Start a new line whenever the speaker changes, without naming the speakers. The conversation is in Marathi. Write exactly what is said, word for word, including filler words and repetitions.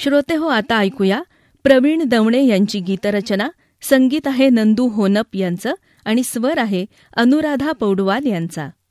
श्रोते हो, आता ऐकूया प्रवीण दवणे यांची गीतरचना. संगीत आहे नंदू होनप यांचं आणि स्वर आहे अनुराधा पौडवाल यांचा.